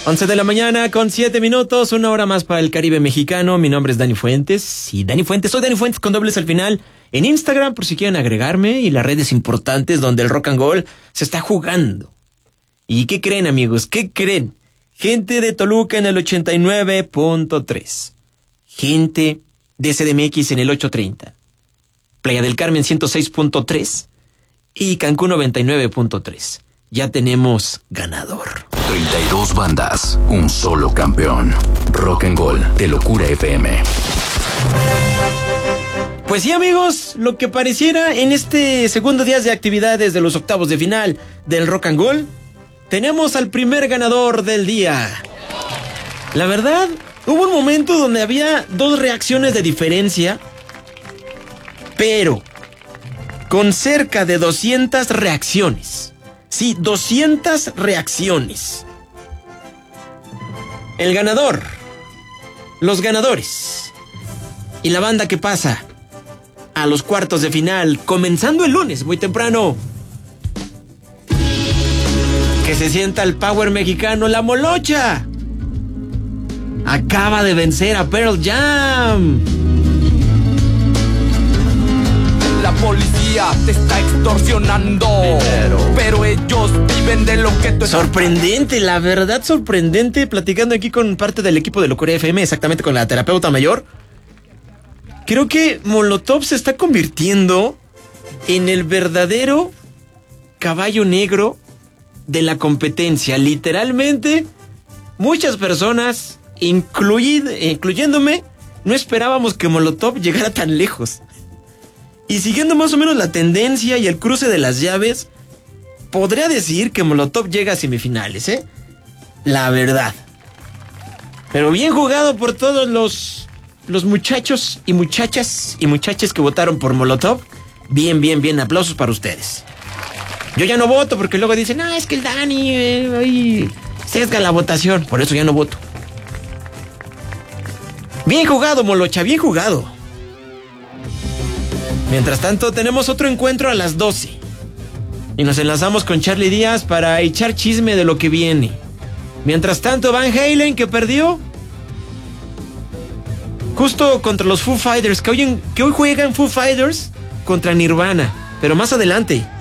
11 de la mañana con 7 minutos, una hora más para el Caribe mexicano. Mi nombre es Dani Fuentes. Sí, Dani Fuentes, soy Dani Fuentes con dobles al final. En Instagram, por si quieren agregarme, y las redes importantes donde el rock and roll se está jugando. ¿Y qué creen, amigos? ¿Qué creen? Gente de Toluca en el 89.3. Gente de CDMX en el 830. Playa del Carmen 106.3. Y Cancún 99.3. Ya tenemos ganador. 32 bandas, un solo campeón. Rock and Roll de Locura FM. Pues sí, amigos, lo que pareciera en este segundo día de actividades de los octavos de final del Rock and Roll, tenemos al primer ganador del día. La verdad, hubo un momento donde había dos reacciones de diferencia, pero con cerca de 200 reacciones. Sí, 200 reacciones. El ganador, los ganadores y la banda que pasa a los cuartos de final, comenzando el lunes muy temprano. Que se sienta el power mexicano, La Molocha. Acaba de vencer a Pearl Jam. La policía te está extorsionando, pero ellos viven de lo que tú... Sorprendente, la verdad sorprendente. Platicando aquí con parte del equipo de Locura FM, exactamente con la terapeuta mayor. Creo que Molotov se está convirtiendo en el verdadero caballo negro de la competencia. Literalmente, muchas personas, incluyéndome, no esperábamos que Molotov llegara tan lejos. Y siguiendo más o menos la tendencia y el cruce de las llaves, podría decir que Molotov llega a semifinales, ¿eh? La verdad. Pero bien jugado por todos los muchachos y muchachas que votaron por Molotov. Bien, bien, bien. Aplausos para ustedes. Yo ya no voto porque luego dicen, es que el Dani sesga la votación. Por eso ya no voto. Bien jugado, Molocha, bien jugado. Mientras tanto, tenemos otro encuentro a las 12. Y nos enlazamos con Charlie Díaz para echar chisme de lo que viene. Mientras tanto, Van Halen, que perdió justo contra los Foo Fighters, que hoy juegan Foo Fighters contra Nirvana. Pero más adelante.